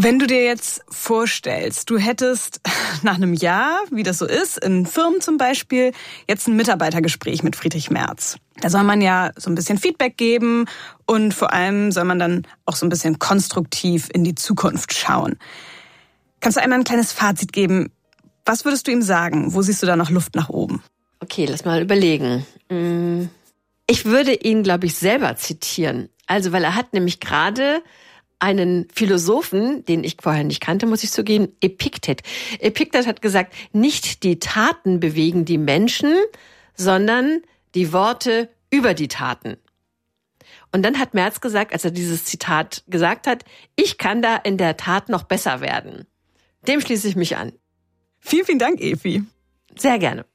Wenn du dir jetzt vorstellst, du hättest nach einem Jahr, wie das so ist, in Firmen zum Beispiel, jetzt ein Mitarbeitergespräch mit Friedrich Merz. Da soll man ja so ein bisschen Feedback geben und vor allem soll man dann auch so ein bisschen konstruktiv in die Zukunft schauen. Kannst du einmal ein kleines Fazit geben? Was würdest du ihm sagen? Wo siehst du da noch Luft nach oben? Okay, lass mal überlegen. Ich würde ihn, glaube ich, selber zitieren. Also, weil er hat nämlich gerade einen Philosophen, den ich vorher nicht kannte, muss ich zugeben, Epiktet. Epiktet hat gesagt, nicht die Taten bewegen die Menschen, sondern die Worte über die Taten. Und dann hat Merz gesagt, als er dieses Zitat gesagt hat, ich kann da in der Tat noch besser werden. Dem schließe ich mich an. Vielen, vielen Dank, Efi. Sehr gerne.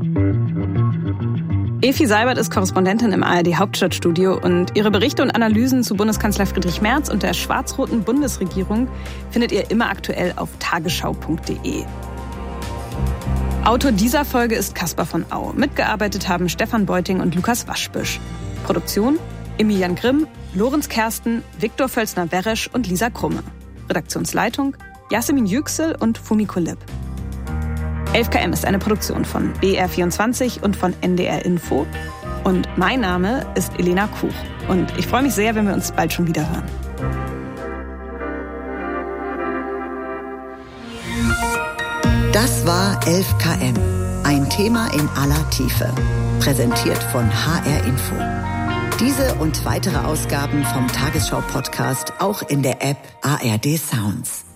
Efi Seibert ist Korrespondentin im ARD-Hauptstadtstudio und ihre Berichte und Analysen zu Bundeskanzler Friedrich Merz und der schwarz-roten Bundesregierung findet ihr immer aktuell auf tagesschau.de. Autor dieser Folge ist Caspar von Au. Mitgearbeitet haben Stefan Beuting und Lukas Waschbüsch. Produktion Emilian Grimm, Lorenz Kersten, Viktor Völsner-Weresch und Lisa Krumme. Redaktionsleitung Yasemin Yüksel und Fumiko Lipp. 11KM ist eine Produktion von BR24 und von NDR Info. Und mein Name ist Elena Kuch. Und ich freue mich sehr, wenn wir uns bald schon wieder hören. Das war 11KM. Ein Thema in aller Tiefe. Präsentiert von HR Info. Diese und weitere Ausgaben vom Tagesschau-Podcast auch in der App ARD Sounds.